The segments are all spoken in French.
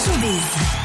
Showbiz.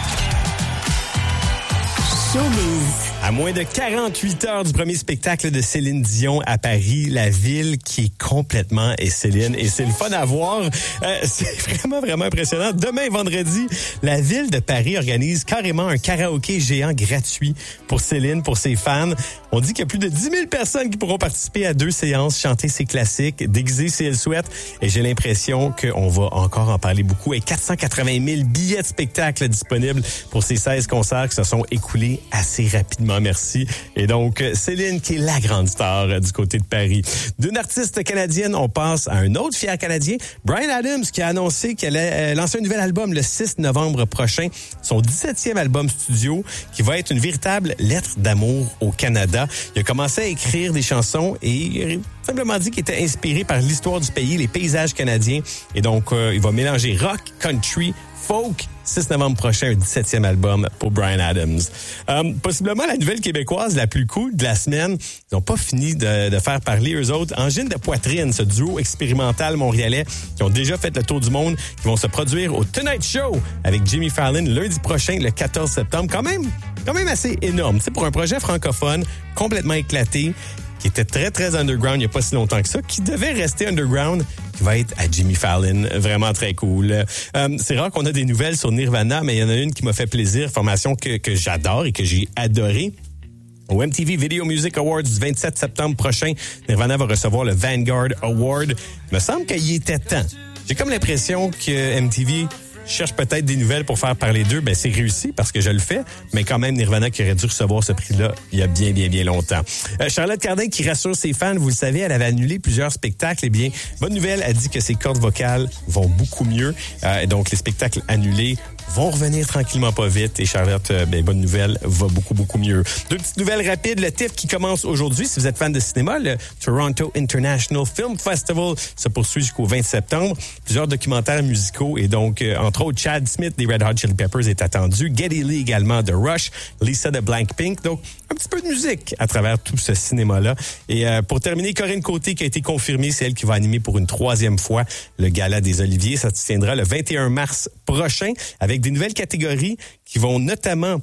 À moins de 48 heures du premier spectacle de Céline Dion à Paris, la ville qui est complètement est Céline. Et c'est le fun à voir. C'est vraiment impressionnant. Demain, vendredi, la ville de Paris organise carrément un karaoké géant gratuit pour Céline, pour ses fans. On dit qu'il y a plus de 10 000 personnes qui pourront participer à 2 séances, chanter ses classiques, déguiser si elles souhaitent. Et j'ai l'impression qu'on va encore en parler beaucoup. Et 480 000 billets de spectacle disponibles pour ces 16 concerts qui se sont écoulés assez rapidement. Merci. Et donc, Céline qui est la grande star du côté de Paris. D'une artiste canadienne, on passe à un autre fier Canadien, Bryan Adams, qui a annoncé qu'elle allait lancer un nouvel album le 6 novembre prochain, son 17e album studio, qui va être une véritable lettre d'amour au Canada. Il a commencé à écrire des chansons et il a simplement dit qu'il était inspiré par l'histoire du pays, les paysages canadiens. Et donc, il va mélanger rock, country, folk. 6 novembre prochain, un 17e album pour Bryan Adams. Possiblement la nouvelle québécoise la plus cool de la semaine. Ils n'ont pas fini de faire parler eux autres. Angine de poitrine, ce duo expérimental montréalais qui ont déjà fait le tour du monde, qui vont se produire au Tonight Show avec Jimmy Fallon lundi prochain, le 14 septembre. Quand même assez énorme. Tu sais, pour un projet francophone complètement éclaté, qui était très underground il n'y a pas si longtemps que ça, qui devait rester underground, qui va être à Jimmy Fallon. Vraiment très cool. C'est rare qu'on a des nouvelles sur Nirvana, mais il y en a une qui m'a fait plaisir, formation que j'adore et que j'ai adorée. Au MTV Video Music Awards du 27 septembre prochain, Nirvana va recevoir le Vanguard Award. Il me semble qu'il était temps. J'ai comme l'impression que MTV cherche peut-être des nouvelles pour faire parler d'eux. Ben, c'est réussi parce que je le fais, mais quand même, Nirvana qui aurait dû recevoir ce prix-là il y a bien longtemps. Charlotte Cardin qui rassure ses fans, vous le savez, elle avait annulé plusieurs spectacles. Eh bien, bonne nouvelle, elle dit que ses cordes vocales vont beaucoup mieux. Donc, les spectacles annulés vont revenir tranquillement pas vite. Et Charlotte, bonne nouvelle, va beaucoup mieux. 2 petites nouvelles rapides. Le TIFF qui commence aujourd'hui. Si vous êtes fan de cinéma, le Toronto International Film Festival se poursuit jusqu'au 20 septembre. Plusieurs documentaires musicaux et donc, entre autres, Chad Smith des Red Hot Chili Peppers est attendu. Geddy Lee également de Rush. Lisa de Blackpink. Donc, un petit peu de musique à travers tout ce cinéma-là. Et pour terminer, Corinne Côté qui a été confirmée, c'est elle qui va animer pour une 3e fois le Gala des Oliviers. Ça se tiendra le 21 mars prochain avec des nouvelles catégories qui vont notamment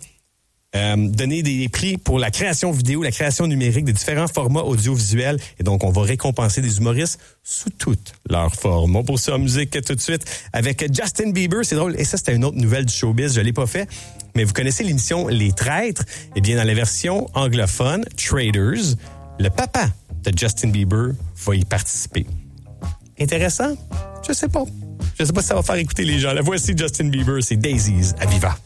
donner des prix pour la création vidéo, la création numérique des différents formats audiovisuels. Et donc, on va récompenser des humoristes sous toutes leurs formes. On poursuit en musique tout de suite avec Justin Bieber. C'est drôle. Et ça, c'était une autre nouvelle du showbiz. Je l'ai pas fait. Mais vous connaissez l'émission Les Traîtres? Eh bien, dans la version anglophone, Traders, le papa de Justin Bieber va y participer. Intéressant? Je sais pas si ça va faire écouter les gens. La voici Justin Bieber, c'est Daisies à Viva.